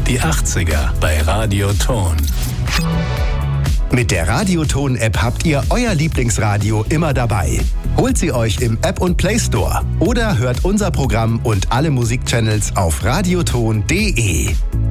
Die 80er bei Radioton. Mit der Radioton-App habt ihr euer Lieblingsradio immer dabei. Holt sie euch im App- und Play Store oder hört unser Programm und alle Musikchannels auf radioton.de.